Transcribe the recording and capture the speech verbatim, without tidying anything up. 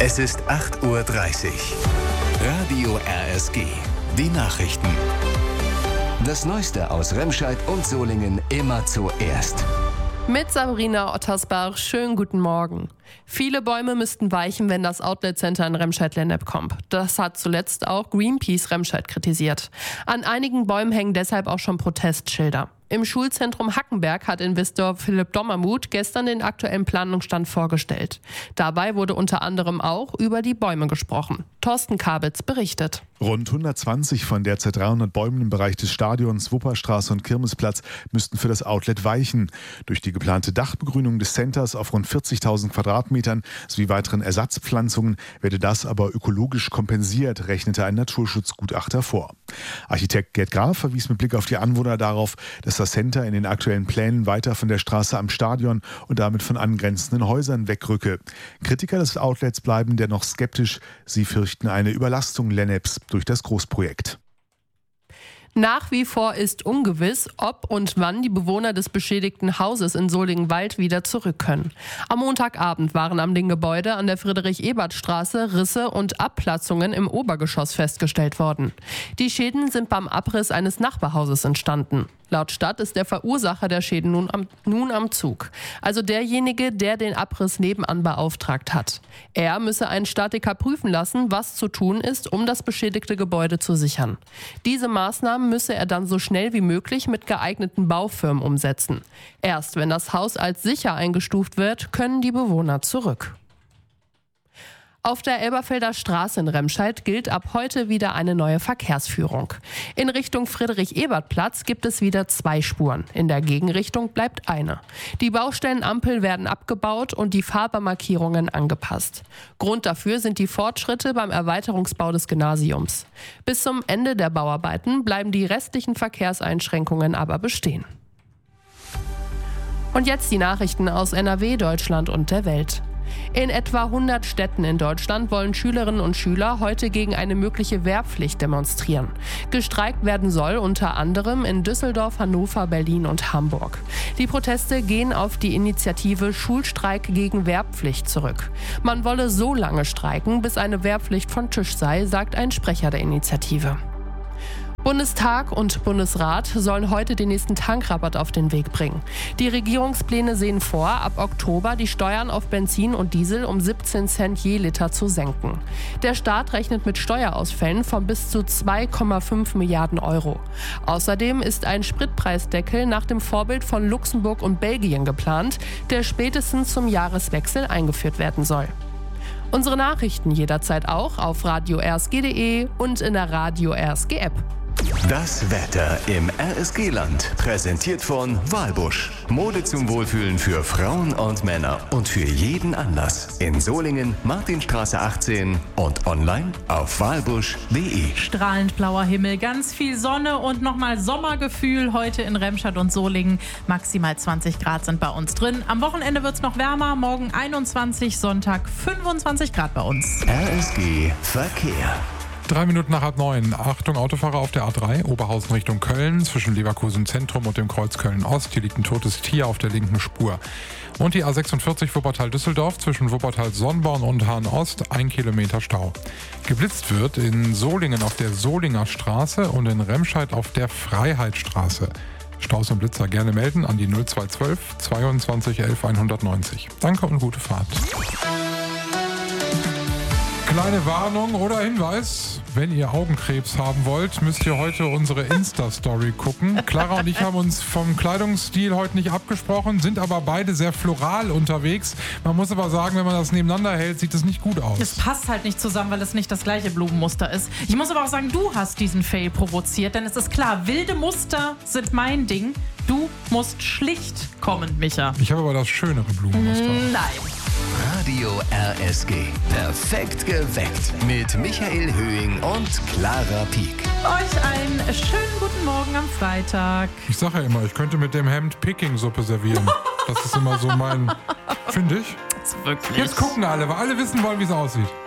Es ist acht Uhr dreißig. Radio R S G. Die Nachrichten. Das Neueste aus Remscheid und Solingen immer zuerst. Mit Sabrina Ottersbach, schönen guten Morgen. Viele Bäume müssten weichen, wenn das Outlet-Center in Remscheid-Lennep kommt. Das hat zuletzt auch Greenpeace Remscheid kritisiert. An einigen Bäumen hängen deshalb auch schon Protestschilder. Im Schulzentrum Hackenberg hat Investor Philipp Dommermuth gestern den aktuellen Planungsstand vorgestellt. Dabei wurde unter anderem auch über die Bäume gesprochen. Thorsten Kabitz berichtet. Rund hundertzwanzig von derzeit dreihundert Bäumen im Bereich des Stadions, Wupperstraße und Kirmesplatz müssten für das Outlet weichen. Durch die geplante Dachbegrünung des Centers auf rund vierzigtausend Quadratmetern sowie weiteren Ersatzpflanzungen werde das aber ökologisch kompensiert, rechnete ein Naturschutzgutachter vor. Architekt Gerd Graf verwies mit Blick auf die Anwohner darauf, dass das Center in den aktuellen Plänen weiter von der Straße am Stadion und damit von angrenzenden Häusern wegrücke. Kritiker des Outlets bleiben dennoch skeptisch. Sie fürchten eine Überlastung Lenneps durch das Großprojekt. Nach wie vor ist ungewiss, ob und wann die Bewohner des beschädigten Hauses in Solingen-Wald wieder zurück können. Am Montagabend waren an dem Gebäude an der Friedrich-Ebert-Straße Risse und Abplatzungen im Obergeschoss festgestellt worden. Die Schäden sind beim Abriss eines Nachbarhauses entstanden. Laut Stadt ist der Verursacher der Schäden nun am, nun am Zug. Also derjenige, der den Abriss nebenan beauftragt hat. Er müsse einen Statiker prüfen lassen, was zu tun ist, um das beschädigte Gebäude zu sichern. Diese Maßnahmen müsse er dann so schnell wie möglich mit geeigneten Baufirmen umsetzen. Erst wenn das Haus als sicher eingestuft wird, können die Bewohner zurück. Auf der Elberfelder Straße in Remscheid gilt ab heute wieder eine neue Verkehrsführung. In Richtung Friedrich-Ebert-Platz gibt es wieder zwei Spuren. In der Gegenrichtung bleibt eine. Die Baustellenampeln werden abgebaut und die Fahrbahnmarkierungen angepasst. Grund dafür sind die Fortschritte beim Erweiterungsbau des Gymnasiums. Bis zum Ende der Bauarbeiten bleiben die restlichen Verkehrseinschränkungen aber bestehen. Und jetzt die Nachrichten aus N R W, Deutschland und der Welt. In etwa hundert Städten in Deutschland wollen Schülerinnen und Schüler heute gegen eine mögliche Wehrpflicht demonstrieren. Gestreikt werden soll unter anderem in Düsseldorf, Hannover, Berlin und Hamburg. Die Proteste gehen auf die Initiative Schulstreik gegen Wehrpflicht zurück. Man wolle so lange streiken, bis eine Wehrpflicht von Tisch sei, sagt ein Sprecher der Initiative. Bundestag und Bundesrat sollen heute den nächsten Tankrabatt auf den Weg bringen. Die Regierungspläne sehen vor, ab Oktober die Steuern auf Benzin und Diesel um siebzehn Cent je Liter zu senken. Der Staat rechnet mit Steuerausfällen von bis zu zwei Komma fünf Milliarden Euro. Außerdem ist ein Spritpreisdeckel nach dem Vorbild von Luxemburg und Belgien geplant, der spätestens zum Jahreswechsel eingeführt werden soll. Unsere Nachrichten jederzeit auch auf radio r s g punkt d e und in der Radio R S G App. Das Wetter im R S G-Land. Präsentiert von Walbusch. Mode zum Wohlfühlen für Frauen und Männer und für jeden Anlass. In Solingen, Martinstraße achtzehn und online auf walbusch punkt d e. Strahlend blauer Himmel, ganz viel Sonne und nochmal Sommergefühl heute in Remscheid und Solingen. Maximal zwanzig Grad sind bei uns drin. Am Wochenende wird es noch wärmer. Morgen einundzwanzig, Sonntag fünfundzwanzig Grad bei uns. R S G Verkehr. Drei Minuten nach halb neun. Achtung, Autofahrer auf der A drei, Oberhausen Richtung Köln, zwischen Leverkusen Zentrum und dem Kreuz Köln-Ost. Hier liegt ein totes Tier auf der linken Spur. Und die A sechsundvierzig Wuppertal-Düsseldorf, zwischen Wuppertal-Sonnborn und Hahn-Ost, ein Kilometer Stau. Geblitzt wird in Solingen auf der Solinger Straße und in Remscheid auf der Freiheitsstraße. Staus und Blitzer gerne melden an die null zwei zwölf zweiundzwanzig elf hundertneunzig. Danke und gute Fahrt. Kleine Warnung oder Hinweis, wenn ihr Augenkrebs haben wollt, müsst ihr heute unsere Insta-Story gucken. Clara und ich haben uns vom Kleidungsstil heute nicht abgesprochen, sind aber beide sehr floral unterwegs. Man muss aber sagen, wenn man das nebeneinander hält, sieht es nicht gut aus. Es passt halt nicht zusammen, weil es nicht das gleiche Blumenmuster ist. Ich muss aber auch sagen, du hast diesen Fail provoziert, denn es ist klar, wilde Muster sind mein Ding. Du musst schlicht kommen, Micha. Ich habe aber das schönere Blumenmuster. Nein. Radio R S G. Perfekt geweckt. Mit Michael Höhing und Clara Pieck. Euch einen schönen guten Morgen am Freitag. Ich sage ja immer, ich könnte mit dem Hemd Picking-Suppe servieren. Das ist immer so mein... Finde ich. Das ist wirklich... Jetzt gucken alle, weil alle wissen wollen, wie es aussieht.